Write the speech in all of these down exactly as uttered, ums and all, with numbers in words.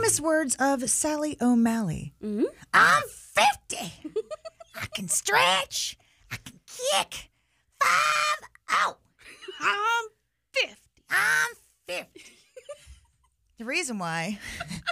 famous words of Sally O'Malley. Mm-hmm. I'm fifty. I can stretch. I can kick. Five out. I'm fifty. I'm fifty. The reason why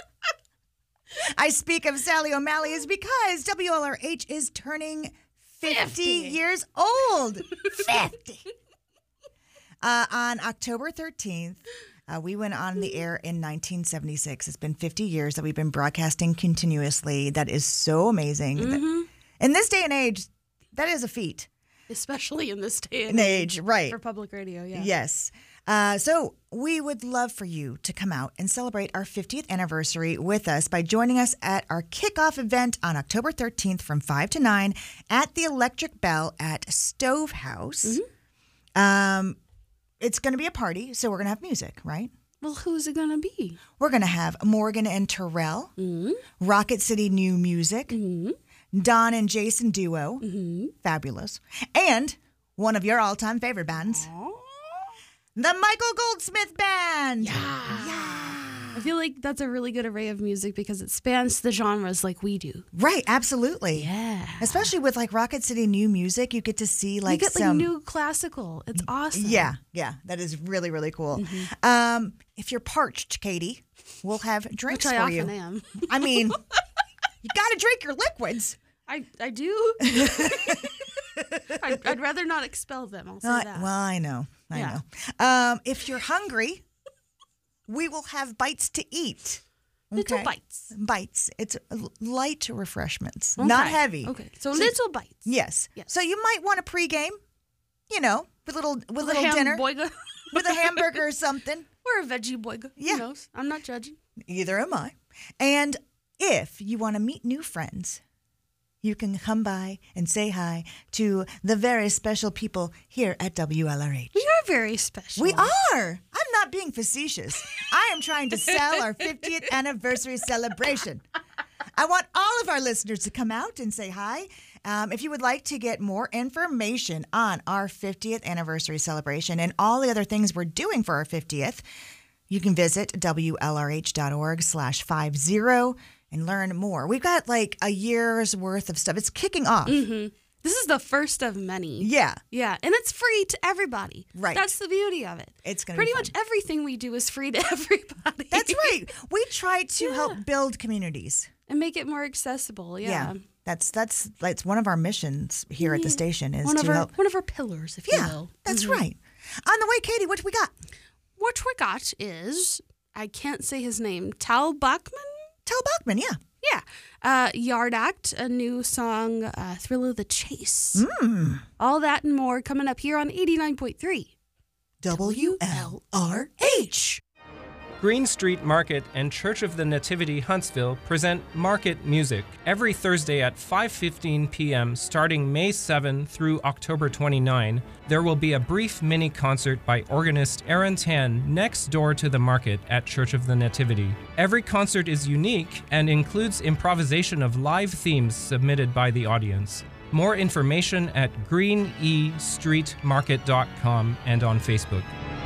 I speak of Sally O'Malley is because W L R H is turning fifty, fifty. years old. fifty. Uh, on October thirteenth, uh, we went on the air in nineteen seventy-six. It's been fifty years that we've been broadcasting continuously. That is so amazing. Mm-hmm. In this day and age, that is a feat. Especially in this day and An age, right. For public radio, yeah. Yes. Uh, so we would love for you to come out and celebrate our fiftieth anniversary with us by joining us at our kickoff event on October thirteenth from five to nine at the Electric Bell at Stove House. Mm-hmm. Um, it's going to be a party, so we're going to have music, right? Well, who's it going to be? We're going to have Morgan and Terrell, mm-hmm. Rocket City New Music, mm-hmm. Don and Jason Duo, mm-hmm. fabulous, and one of your all-time favorite bands, Aww. the Michael Goldsmith Band. Yeah. yeah. I feel like that's a really good array of music because it spans the genres like we do. Right, absolutely. Yeah. Especially with like Rocket City New Music, you get to see like you get some like new classical. It's awesome. Yeah, yeah, that is really really cool. Mm-hmm. Um, if you're parched, Katie, we'll have drinks Which for I you. often am. I mean, you got to drink your liquids. I I do. I'd, I'd rather not expel them. I'll say Uh, that. well, I know, I Yeah. know. Um, if you're hungry, we will have bites to eat. Little Okay? bites. Bites. It's light refreshments, Okay. not heavy. Okay, so, So- little bites. Yes. Yes. So you might want a pregame, you know, with little with, With little a dinner, hamburger. with a hamburger or something. Or a veggie burger. Yeah. Who knows? I'm not judging. Either am I. And if you want to meet new friends, you can come by and say hi to the very special people here at W L R H. We are very special. We are. I'm not being facetious. I am trying to sell our fiftieth anniversary celebration. I want all of our listeners to come out and say hi. Um, if you would like to get more information on our fiftieth anniversary celebration and all the other things we're doing for our fiftieth, you can visit W L R H dot org slash five zero and learn more. We've got like a year's worth of stuff. It's kicking off. Mm-hmm. This is the first of many. Yeah. Yeah, and it's free to everybody. Right. That's the beauty of it. It's going to Pretty be fun. much everything we do is free to everybody. That's right. We try to Yeah. help build communities. And make it more accessible. Yeah. That's that's that's one of our missions here at the station is One to of our help. one of our pillars, if Yeah, you will. that's Mhm. right. On the way, Katie, what we got? What we got is I can't say his name. Tal Bachman? Tal Bachman, yeah. Yeah. Uh, Yard Act, a new song, uh, Thrill of the Chase. Mm. All that and more coming up here on eighty-nine point three. W L R H. Green Street Market and Church of the Nativity Huntsville present Market Music every Thursday at five fifteen p.m. starting May seventh through October twenty-ninth. There will be a brief mini concert by organist Aaron Tan next door to the market at Church of the Nativity. Every concert is unique and includes improvisation of live themes submitted by the audience. More information at green e street market dot com and on Facebook.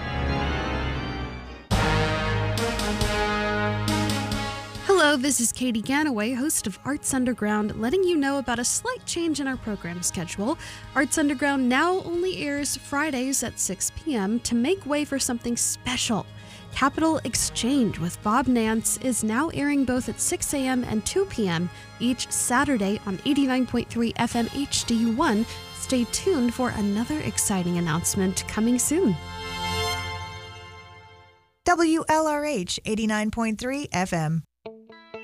Hello, this is Katie Ganaway, host of Arts Underground, letting you know about a slight change in our program schedule. Arts Underground now only airs Fridays at six p.m. to make way for something special. Capital Exchange with Bob Nance is now airing both at six a.m. and two p.m. each Saturday on eighty-nine point three F M H D one. Stay tuned for another exciting announcement coming soon. W L R H eighty-nine point three F M.